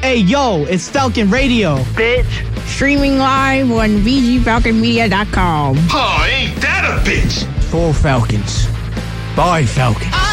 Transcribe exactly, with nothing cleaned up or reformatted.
Hey, yo, it's Falcon Radio. Bitch. Streaming live on v g falcon media dot com. Oh, ain't that a bitch? For Falcons. By Falcons.